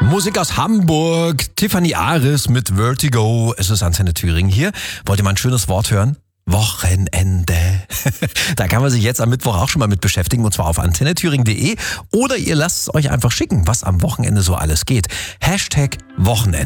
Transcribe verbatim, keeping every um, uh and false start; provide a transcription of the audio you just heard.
Musik aus Hamburg, Tiffany Aris mit Vertigo. Es ist Antenne Thüringen hier. Wollt ihr mal ein schönes Wort hören? Wochenende. Da kann man sich jetzt am Mittwoch auch schon mal mit beschäftigen, und zwar auf antenne thüringen punkt de, oder ihr lasst es euch einfach schicken, was am Wochenende so alles geht. Hashtag Wochenende.